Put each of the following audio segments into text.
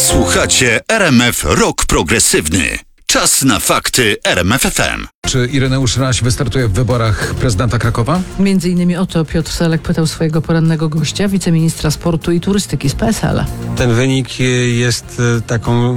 Słuchacie RMF Rock Progresywny. Czas na fakty RMF FM. Czy Ireneusz Raś wystartuje w wyborach prezydenta Krakowa? Między innymi o to Piotr Selek pytał swojego porannego gościa, wiceministra sportu i turystyki z PSL. Ten wynik jest taką,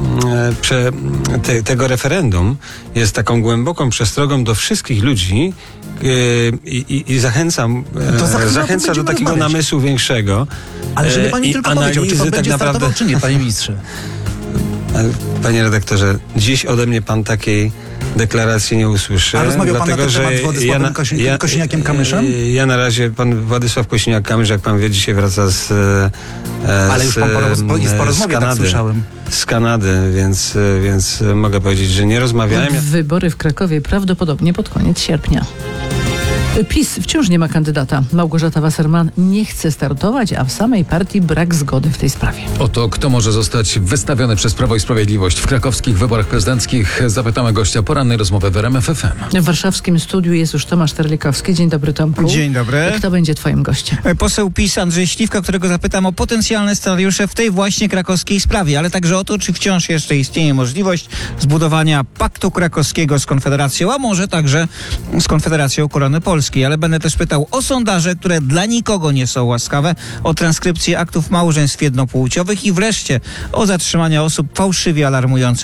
tego referendum jest taką głęboką przestrogą do wszystkich ludzi i zachęca do takiego namysłu większego. Ale żeby pani tylko powiedział, czy pan będzie startował, czy nie, panie ministrze? Panie redaktorze, dziś ode mnie pan takiej deklaracji nie usłyszy. A rozmawiał pan na ten temat z Władysławem Kosiniakiem-Kamyszem? Ja na razie, pan Władysław Kosiniak-Kamysz, jak pan wie, dzisiaj wraca Ale już pan po rozmowie tak słyszałem. Z Kanady, więc mogę powiedzieć, że nie rozmawiałem. Wybory w Krakowie prawdopodobnie pod koniec sierpnia. PiS wciąż nie ma kandydata. Małgorzata Wasserman nie chce startować, a w samej partii brak zgody w tej sprawie. O to, kto może zostać wystawiony przez Prawo i Sprawiedliwość w krakowskich wyborach prezydenckich, zapytamy gościa porannej rozmowy w RMF FM. W warszawskim studiu jest już Tomasz Terlikowski. Dzień dobry, Tomku. Dzień dobry. Kto będzie twoim gościem? Poseł PiS Andrzej Śliwka, którego zapytam o potencjalne scenariusze w tej właśnie krakowskiej sprawie, ale także o to, czy wciąż jeszcze istnieje możliwość zbudowania paktu krakowskiego z Konfederacją, a może także z Konfederacją Korony Polskiej. Ale będę też pytał o sondaże, które dla nikogo nie są łaskawe, o transkrypcję aktów małżeństw jednopłciowych i wreszcie o zatrzymanie osób fałszywie alarmujących